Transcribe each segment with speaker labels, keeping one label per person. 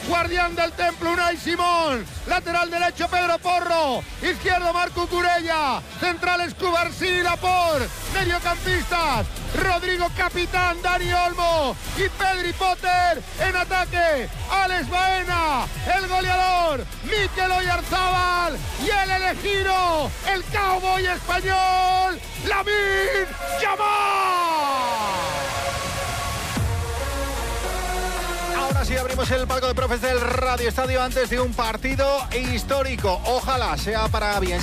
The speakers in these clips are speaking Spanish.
Speaker 1: guardián del templo Unai Simón, lateral derecho Pedro Porro, izquierdo Marco Curella, centrales Cubarsí y Laporte, mediocampistas Rodrigo Capitán, Dani Olmo y Pedri Potter. En ataque Alex Baena, el goleador Mikel Oyarzabal y el elegido, el cowboy español Lamine Yamal.
Speaker 2: Ahora sí abrimos el palco de profes del Radio Estadio antes de un partido histórico. Ojalá sea para bien.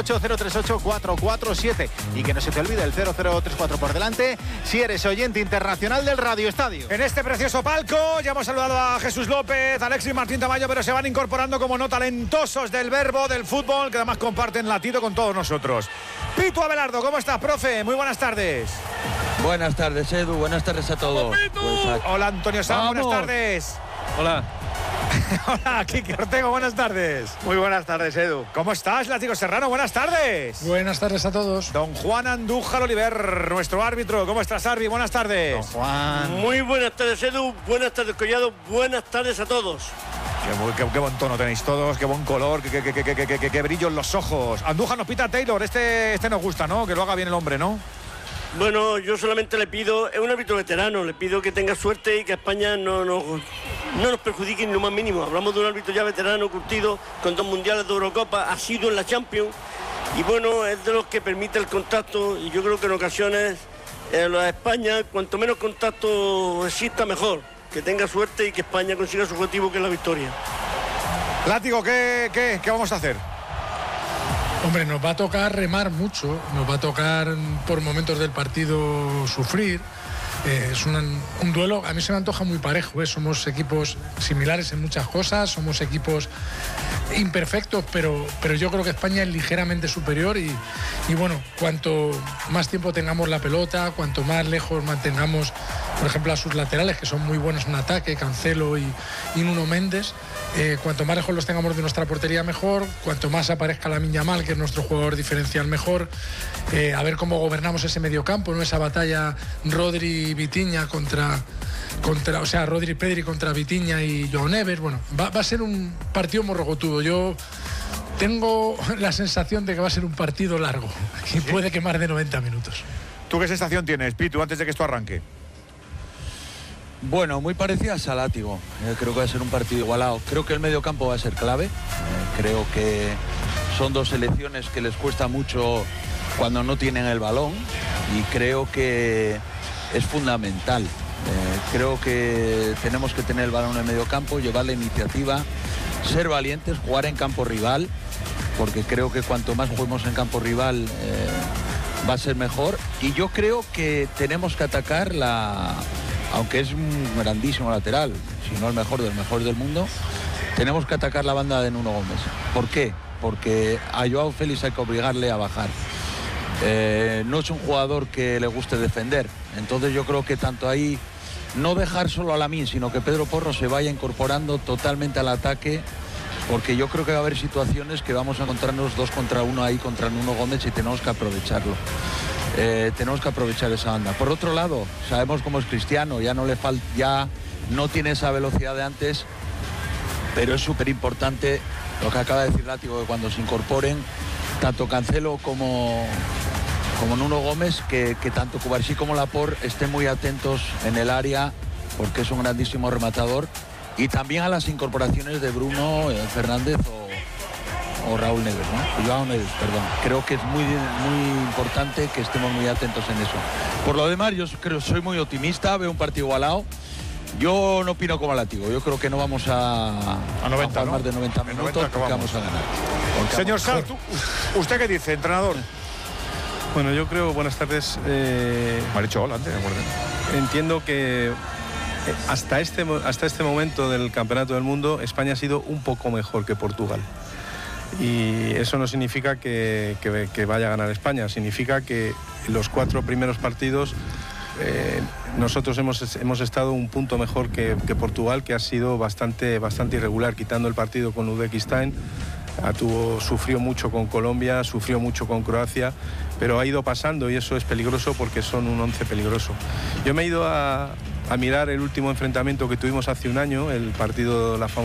Speaker 2: 608-038-447 y que no se te olvide el 0034 por delante si eres oyente internacional del Radio Estadio.
Speaker 3: En este precioso palco ya hemos saludado a Jesús López, Alexis Martín Tamayo, pero se van incorporando como no talentosos del verbo, del fútbol, que además comparten latido con todos nosotros. Pitu Abelardo, ¿cómo estás, profe? Muy buenas tardes.
Speaker 4: Buenas tardes, Edu. Buenas tardes a todos.
Speaker 3: Hola, Antonio Sanz, buenas tardes.
Speaker 5: Hola.
Speaker 3: Hola, Kiki Ortego, buenas tardes.
Speaker 5: Muy buenas tardes, Edu.
Speaker 3: ¿Cómo estás, Látigo Serrano? Buenas tardes.
Speaker 6: Buenas tardes a todos.
Speaker 3: Don Juan Andújar Oliver, nuestro árbitro. ¿Cómo estás, Arbi? Buenas tardes.
Speaker 2: Don Juan.
Speaker 7: Muy buenas tardes, Edu. Buenas tardes, Collado. Buenas tardes a todos.
Speaker 3: Qué buen tono tenéis todos, qué buen color, qué brillo en los ojos. Andújar nos pita a Taylor, este nos gusta, ¿no? Que lo haga bien el hombre, ¿no?
Speaker 7: Bueno, yo solamente le pido, es un árbitro veterano, le pido que tenga suerte y que a España no nos perjudique ni lo más mínimo. Hablamos de un árbitro ya veterano, curtido, con 2 mundiales de Eurocopa, ha sido en la Champions y bueno, es de los que permite el contacto y yo creo que en ocasiones a España, cuanto menos contacto exista, mejor. Que tenga suerte y que España consiga su objetivo, que es la victoria.
Speaker 3: Látigo, ¿qué vamos a hacer?
Speaker 6: Hombre, nos va a tocar remar mucho, nos va a tocar por momentos del partido sufrir. Es un duelo, a mí se me antoja muy parejo, ¿eh? Somos equipos similares en muchas cosas, somos equipos imperfectos, pero yo creo que España es ligeramente superior y bueno, cuanto más tiempo tengamos la pelota, cuanto más lejos mantengamos, por ejemplo, a sus laterales, que son muy buenos en ataque, Cancelo y Nuno Méndez, cuanto más lejos los tengamos de nuestra portería mejor, cuanto más aparezca Lamine Yamal, que es nuestro jugador diferencial mejor, a ver cómo gobernamos ese mediocampo, ¿no? Esa batalla Rodri Vitinha contra Rodri Pedri contra Vitinha y Joao Neves. Bueno, va a ser un partido morrocotudo. Yo tengo la sensación de que va a ser un partido largo y puede que más de 90 minutos.
Speaker 3: ¿Tú qué sensación tienes, Pitu, antes de que esto arranque?
Speaker 4: Bueno, muy parecidas a Látigo. Creo que va a ser un partido igualado. Creo que el mediocampo va a ser clave. Creo que son 2 selecciones que les cuesta mucho cuando no tienen el balón y creo que es fundamental. Creo que tenemos que tener el balón en el mediocampo, llevar la iniciativa, ser valientes, jugar en campo rival, porque creo que cuanto más juguemos en campo rival va a ser mejor. Y yo creo que tenemos que atacar aunque es un grandísimo lateral, si no el mejor del mundo, tenemos que atacar la banda de Nuno Gómez. ¿Por qué? Porque a Joao Félix hay que obligarle a bajar. No es un jugador que le guste defender, entonces yo creo que tanto ahí no dejar solo a Lamine, sino que Pedro Porro se vaya incorporando totalmente al ataque, porque yo creo que va a haber situaciones que vamos a encontrarnos 2 contra 1 ahí contra Nuno Gómez y tenemos que aprovecharlo. Tenemos que aprovechar esa banda. Por otro lado, sabemos cómo es Cristiano, ya no tiene esa velocidad de antes, pero es súper importante lo que acaba de decir Látigo, que cuando se incorporen tanto Cancelo como Nuno Gómez, que tanto Cubarsí como Laporte estén muy atentos en el área, porque es un grandísimo rematador, y también a las incorporaciones de Bruno Fernández o Raúl Neves, ¿no? Joao Neves, perdón. Creo que es muy importante que estemos muy atentos en eso. Por lo demás, yo soy muy optimista, veo un partido igualado. Yo no opino como Látigo, yo creo que no vamos a
Speaker 3: 90,
Speaker 4: más de 90 minutos porque vamos a ganar.
Speaker 3: Señor Sanz, ¿usted qué dice, entrenador?
Speaker 5: Bueno, yo creo, buenas tardes.
Speaker 3: Me ha dicho hola antes, ¿de acuerdo?
Speaker 5: Entiendo que hasta este momento del Campeonato del Mundo, España ha sido un poco mejor que Portugal. Y eso no significa que vaya a ganar España, significa que los 4 primeros partidos nosotros hemos estado un punto mejor que Portugal, que ha sido bastante irregular, quitando el partido con Uzbekistán. Sufrió mucho con Colombia, sufrió mucho con Croacia, pero ha ido pasando y eso es peligroso porque son un 11 peligroso. Yo me he ido a mirar el último enfrentamiento que tuvimos hace un año, el partido, la famosa